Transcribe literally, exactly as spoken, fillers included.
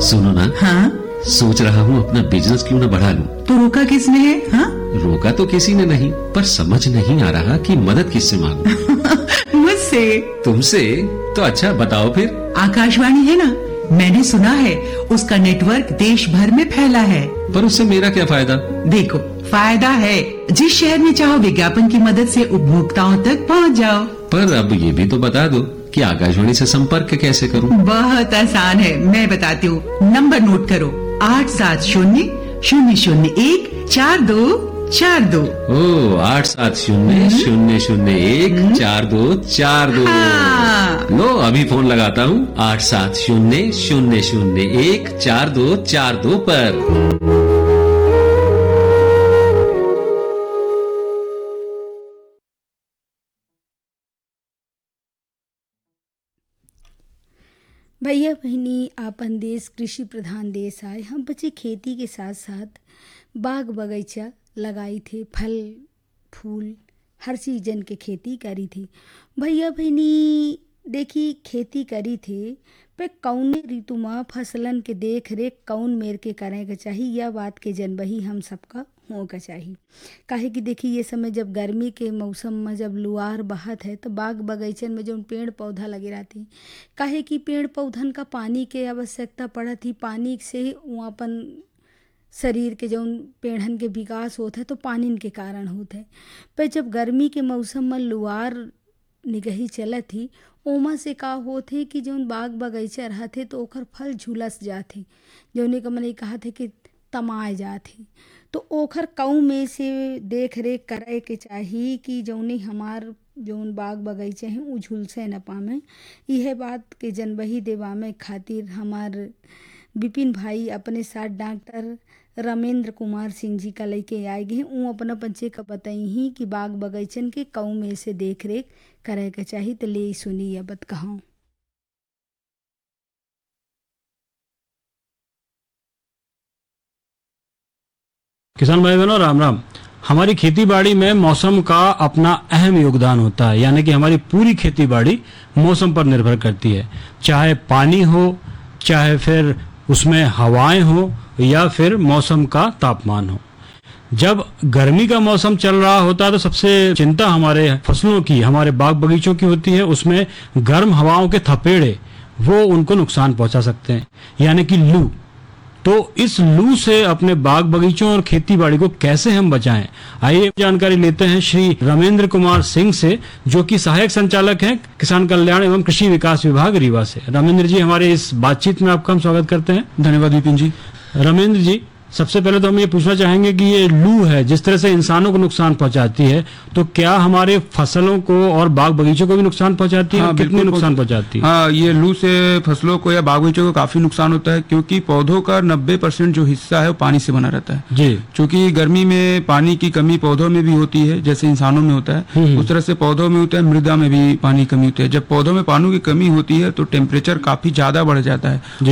सुनो ना। हाँ? सोच रहा हूँ अपना बिजनेस क्यों न बढ़ा लूं। तो रोका किसने है? हाँ? रोका तो किसी ने नहीं, पर समझ नहीं आ रहा कि मदद किससे मांगूं। मुझसे। तुमसे? तो अच्छा बताओ फिर। आकाशवाणी है ना, मैंने सुना है उसका नेटवर्क देश भर में फैला है। पर उससे मेरा क्या फायदा? देखो, फायदा है। जिस शहर में चाहो विज्ञापन की मदद से उपभोक्ताओं तक पहुंच जाओ। पर अब ये भी तो बता दो कि आकाशवाणी से संपर्क कैसे करूं? बहुत आसान है, मैं बताती हूँ। नंबर नोट करो, आठ सात शून्य शून्य शून्य एक चार दो चार दो। ओ, आठ सात शून्य शून्य शून्य एक चार दो चार दो। हाँ। लो अभी फोन लगाता हूँ आठ सात शून्य शून्य शून्य एक चार दो चार दो पर। भैया बहनी, आपन देश कृषि प्रधान देश आए। हम बच्चे खेती के साथ साथ बाग बगीचा लगाई थे, फल फूल हर सीजन के खेती करी थी। भैया बहनी देखी खेती करी थे, पे कौने ऋतु में फसलन के देख रेख कौन मेर के करे के चाहिए, यह बात के जनबही हम सबका हो का चाहिए। काहे कि देखी ये समय जब गर्मी के मौसम में जब लुआर बहत है तो बाग बगीचन में जो पेड़ पौधा लगे रहती, काहे कि पेड़ पौधन का पानी के आवश्यकता पड़त ही। पानी से ही वहाँ अपन शरीर के जौन पेड़न के विकास होता है तो पानी के कारण होता है। पर जब गर्मी के मौसम में लुआर निगही चलत ही, ओमा से का होते कि जौन बाग बगीचा रहते तो ओकर फल झुलस जाते, जौने का मैंने कहा थे कि तमाए जाते। तो ओखर कऊ में से देख रेख करे के चाहिए कि जौनी हमार जौन बाग बगीचे हैं उ झुलसे न पावे। यह बात के जनबही देवामे खातिर हमार विपिन भाई अपने साथ डॉक्टर रमेंद्र कुमार सिंह जी का लेके आए गए। उ अपना पंचे का बताई ही कि बाग बगीचन के कऊ में से देख रेख करे के चाहिए। तो ले सुनी यह बात कहूँ। किसान भाई बहनों, राम राम। हमारी खेती बाड़ी में मौसम का अपना अहम योगदान होता है, यानी कि हमारी पूरी खेती बाड़ी मौसम पर निर्भर करती है। चाहे पानी हो, चाहे फिर उसमें हवाएं हो, या फिर मौसम का तापमान हो। जब गर्मी का मौसम चल रहा होता है तो सबसे चिंता हमारे फसलों की, हमारे बाग बगीचों की होती है। उसमें गर्म हवाओं के थपेड़े वो उनको नुकसान पहुंचा सकते हैं, यानी कि लू। तो इस लू से अपने बाग बगीचों और खेती बाड़ी को कैसे हम बचाएं, आइए जानकारी लेते हैं श्री रमेंद्र कुमार सिंह से, जो कि सहायक संचालक हैं किसान कल्याण एवं कृषि विकास विभाग रीवा से। रमेंद्र जी, हमारे इस बातचीत में आपका हम स्वागत करते हैं। धन्यवाद विपिन जी। रमेंद्र जी, सबसे पहले तो हम ये पूछना चाहेंगे कि ये लू है जिस तरह से इंसानों को नुकसान पहुंचाती है, तो क्या हमारे फसलों को और बाग बगीचों को भी नुकसान पहुंचाती है? हाँ, कितने नुकसान पहुंचाती है? हाँ, ये लू से फसलों को या बाग बगीचों को काफी नुकसान होता है, क्योंकि पौधों का नब्बे परसेंट जो हिस्सा है वो पानी से बना रहता है जी। क्योंकि गर्मी में पानी की कमी पौधों में भी होती है, जैसे इंसानों में होता है उस तरह से पौधों में होता है, मृदा में भी पानी की कमी होती है। जब पौधों में पानी की कमी होती है तो टेम्परेचर काफी ज्यादा बढ़ जाता है